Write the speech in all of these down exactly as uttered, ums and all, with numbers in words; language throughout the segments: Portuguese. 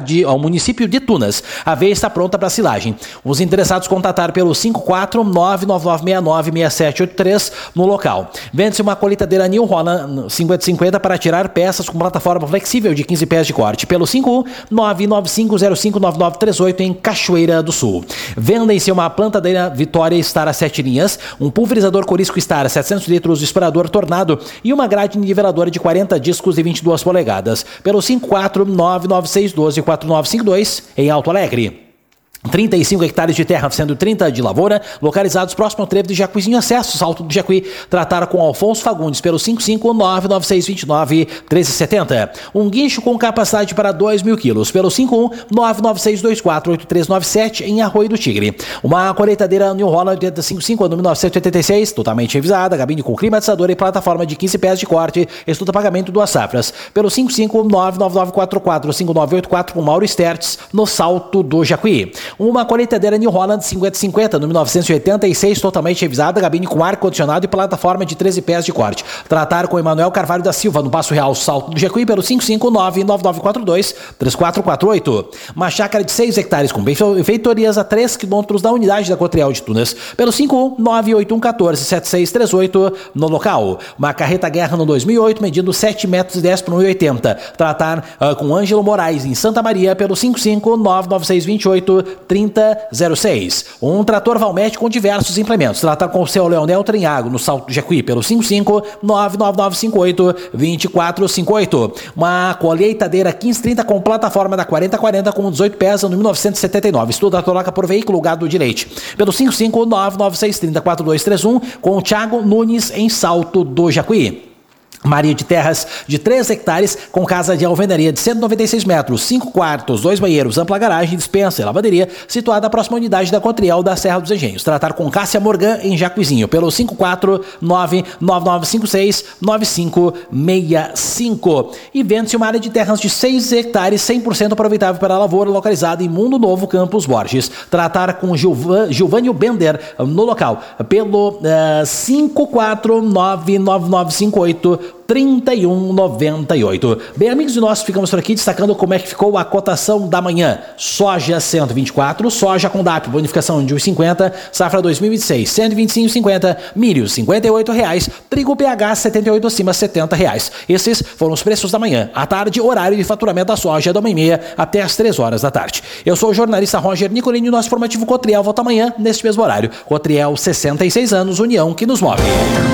de, ao município de Tunas. A veia está pronta para silagem. Os interessados contatar pelo cinco quatro nove nove nove seis nove seis sete oito três no local. Vende-se uma colheitadeira New Holland cinquenta cinquenta para tirar peças com plataforma flexível de quinze pés de corte. Pelo cinco um nove nove cinco zero cinco nove nove três oito em Cachoeira do Sul. Vendem-se uma plantadeira Vitória Star a sete linhas, um pulverizador Corisco Star a setecentos litros, disparador Tornado e uma grade niveladora de quarenta discos e vinte e duas polegadas. Pelo cinco quatro nove nove seis um dois quatro nove cinco dois em Alto Alegre. trinta e cinco hectares de terra, sendo trinta de lavoura, localizados próximo ao trevo de Jacuizinho Acesso, Salto do Jacuí. Tratar com Alfonso Fagundes pelo cinco cinco nove nove seis dois nove um três sete zero. Um guincho com capacidade para dois mil quilos pelo cinco um nove nove seis dois quatro oito três nove sete em Arroio do Tigre. Uma colheitadeira New Holland cinquenta e cinco ano mil novecentos e oitenta e seis, totalmente revisada, gabine com climatizador e plataforma de quinze pés de corte, estuda pagamento duas safras. Pelo cinco cinco nove nove nove quatro quatro cinco nove oito quatro com Mauro Stertz, no Salto do Jacuí. Uma colheitadeira New Holland cinquenta cinquenta, no mil novecentos e oitenta e seis, totalmente revisada, gabine com ar-condicionado e plataforma de treze pés de corte. Tratar com Emanuel Carvalho da Silva, no Passo Real, Salto do Jacuí, pelo cinco cinco nove nove nove quatro dois três quatro quatro oito. Uma chácara de seis hectares com benfeitorias a três quilômetros da unidade da Cotriel de Tunas, pelo cinco um nove oito um um quatro sete seis três oito no local. Uma carreta guerra no dois mil e oito, medindo sete metros e dez por um e oitenta. Tratar uh, com Ângelo Moraes, em Santa Maria, pelo cinco cinco nove nove seis dois oito trinta zero seis. Um trator Valmet com diversos implementos. Tratar com o seu Leonel Trenhago, no Salto do Jacuí, pelo cinco cinco nove nove nove cinco oito dois quatro cinco oito. Uma colheitadeira quinze trinta com plataforma da quarenta quarenta com dezoito pés no mil novecentos e setenta e nove. Estuda a troca por veículo gado de leite. Pelo cinco cinco nove nove seis três zero quatro dois três um com o Thiago Nunes, em Salto do Jacuí. Maria de Terras de três hectares com casa de alvenaria de cento e noventa e seis metros, cinco quartos, dois banheiros, ampla garagem, dispensa e lavanderia, situada à próxima unidade da Cotriel da Serra dos Engenhos. Tratar com Cássia Morgan, em Jacuizinho, pelo cinco quatro nove nove nove cinco seis nove cinco seis cinco. E vende-se uma área de terras de seis hectares, cem por cento aproveitável para a lavoura, localizada em Mundo Novo, Campos Borges. Tratar com Gilvan, Gilvânio Bender, no local, pelo uh, cinco quatro nove nove nove cinco oito trinta e um noventa e oito. Bem, amigos de nós, ficamos por aqui destacando como é que ficou a cotação da manhã. Soja cento e vinte e quatro, soja com D A P, bonificação de um real e cinquenta, safra dois mil e vinte e seis, cento e vinte e cinco reais e cinquenta, milho cinquenta e oito reais, trigo P H setenta e oito acima, setenta reais. Esses foram os preços da manhã. À tarde, horário de faturamento da soja da uma e meia até às três horas da tarde. Eu sou o jornalista Roger Nicolini e o nosso informativo Cotriel volta amanhã neste mesmo horário. Cotriel, sessenta e seis anos, união que nos move.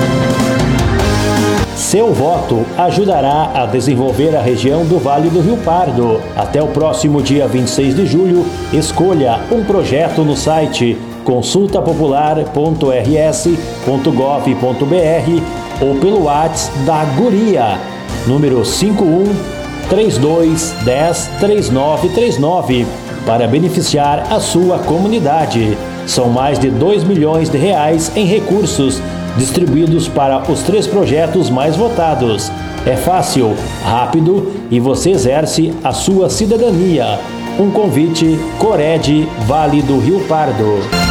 Seu voto ajudará a desenvolver a região do Vale do Rio Pardo. Até o próximo dia vinte e seis de julho, escolha um projeto no site consulta popular ponto r s ponto gov ponto b r ou pelo WhatsApp da Guria, número cinco um três dois um zero três nove três nove, para beneficiar a sua comunidade. São mais de dois milhões de reais em recursos distribuídos para os três projetos mais votados. É fácil, rápido e você exerce a sua cidadania. Um convite, Cored, Vale do Rio Pardo.